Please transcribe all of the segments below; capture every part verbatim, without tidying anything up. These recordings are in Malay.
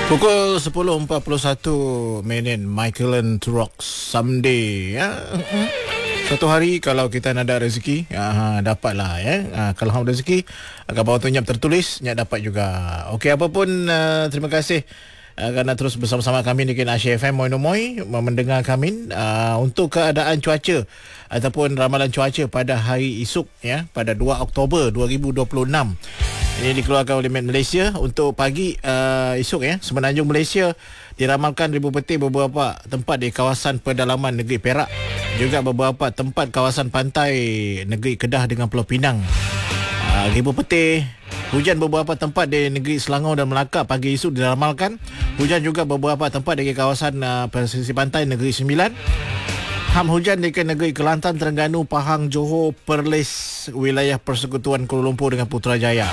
Pukul sepuluh empat puluh satu minit Michael and Rock Someday ya. Satu hari kalau kita nak ada rezeki, ah, dapatlah ya. Ah, kalau hang rezeki, khabar tu nyap tertulis, nyap dapat juga. Okey, apapun uh, terima kasih uh, kerana terus bersama-sama kami di Asia F M Moino Moi mendengar kami uh, untuk keadaan cuaca ataupun ramalan cuaca pada hari esok ya, pada dua Oktober dua ribu dua puluh enam. Ini dikeluarkan oleh Met Malaysia untuk pagi uh, esok ya. Semenanjung Malaysia diramalkan ribu petir beberapa tempat di kawasan pedalaman negeri Perak, juga beberapa tempat kawasan pantai negeri Kedah dengan Pulau Pinang. Uh, ribu petir, hujan beberapa tempat di negeri Selangor dan Melaka pagi esok diramalkan. Hujan juga beberapa tempat di kawasan uh, pesisir pantai negeri Sembilan. Ham hujan di negeri Kelantan, Terengganu, Pahang, Johor, Perlis, wilayah Persekutuan Kuala Lumpur dengan Putrajaya.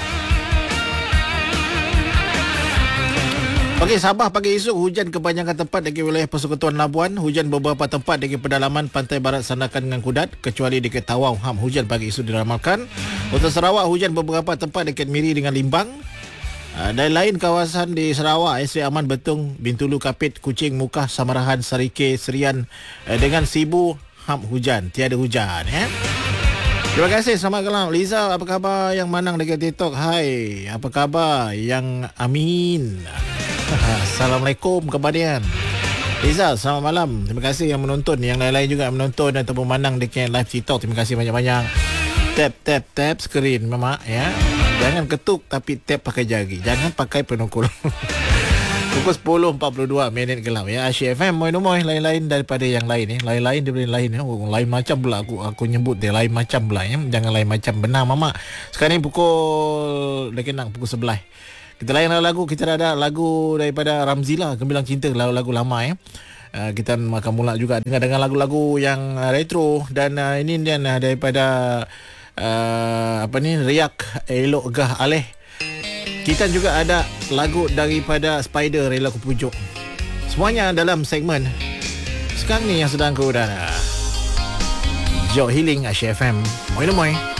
Okey, Sabah pagi esok hujan kebanyakan tempat di wilayah Persekutuan Labuan, hujan beberapa tempat di pedalaman pantai barat Sandakan dengan Kudat, kecuali di Tawau. Ham hujan pagi esok diramalkan. Untuk Sarawak hujan beberapa tempat di Miri dengan Limbang. Dan lain kawasan di Sarawak, Seri Aman, Betung, Bintulu, Kapit, Kuching, Mukah, Samarahan, Sarike, Serian dengan Sibu. Ham hujan, tiada hujan ya. Terima kasih, selamat malam. Liza, apa khabar yang Manang dekat TikTok? Hai, apa khabar yang Amin? Assalamualaikum kemudian. Liza, selamat malam. Terima kasih yang menonton. Yang lain-lain juga yang menonton ataupun Manang dekat live TikTok. Terima kasih banyak-banyak. Tap, tap, tap skrin mama ya. Jangan ketuk tapi tap pakai jari. Jangan pakai penukul. Pukul sepuluh empat puluh dua minit gelap ya. Asia F M Moino Moi, lain-lain daripada yang lain eh. Lain-lain daripada yang lain ya. Oh, lain macam pula aku aku nyebut dia lain macam pula ya. Jangan lain macam, benar mama. Sekarang ni pukul dah kenang pukul sebelas. Kita layan lagu, kita ada lagu daripada Ramzila, Gemilang Cinta, lagu-lagu lama ya. Uh, kita akan mula juga dengan lagu-lagu yang uh, retro dan uh, ini dia uh, daripada uh, apa ni, Riak Elok Gah Aleh. Kita juga ada lagu daripada Spider, Rela Ku Pujuk. Semuanya dalam segmen sekarang ni yang sedang ke udara. Jok Healing Asia F M Moino Moi.